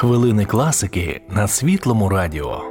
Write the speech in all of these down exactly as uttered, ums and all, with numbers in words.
Хвилини класики на Світлому радіо.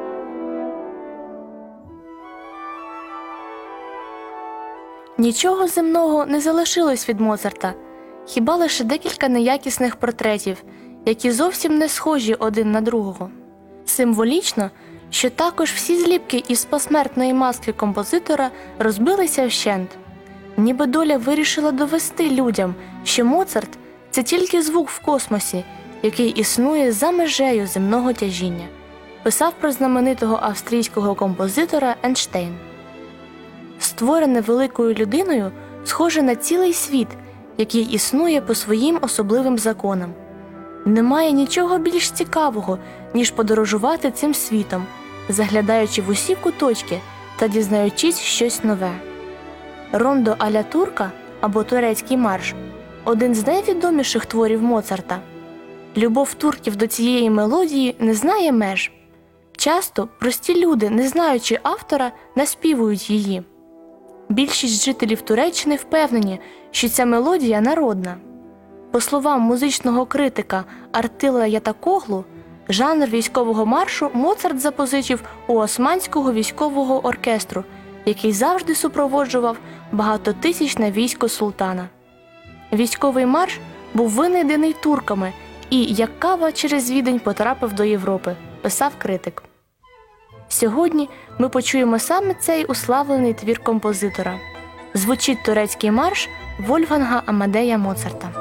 Нічого земного не залишилось від Моцарта, хіба лише декілька неякісних портретів, які зовсім не схожі один на другого. Символічно, що також всі зліпки із посмертної маски композитора розбилися вщент. Ніби доля вирішила довести людям, що Моцарт – це тільки звук в космосі, який існує за межею земного тяжіння, писав про знаменитого австрійського композитора Ейнштейн. Створене великою людиною, схоже на цілий світ, який існує по своїм особливим законам. Немає нічого більш цікавого, ніж подорожувати цим світом, заглядаючи в усі куточки та дізнаючись щось нове. Рондо а-ля турка, або турецький марш – один з найвідоміших творів Моцарта. Любов турків до цієї мелодії не знає меж. Часто прості люди, не знаючи автора, наспівують її. Більшість жителів Туреччини впевнені, що ця мелодія народна. По словам музичного критика Артила Ятакоглу, жанр військового маршу Моцарт запозичив у Османського військового оркестру, який завжди супроводжував багатотисячне військо султана. Військовий марш був винайдений турками і, як кава, через Відень потрапив до Європи, писав критик. Сьогодні ми почуємо саме цей уславлений твір композитора. Звучить турецький марш Вольфганга Амадея Моцарта.